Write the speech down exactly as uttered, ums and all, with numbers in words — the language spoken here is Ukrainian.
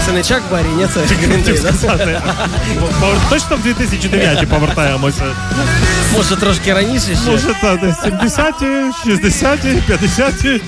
це не Чак Баррі, ні, це Green Day, да? Точно в дві тисячі дев'ятий повертаємося? Може, трошки раніше ще? Може, так, десь сімдесяті, шістдесяті, п'ятдесяті.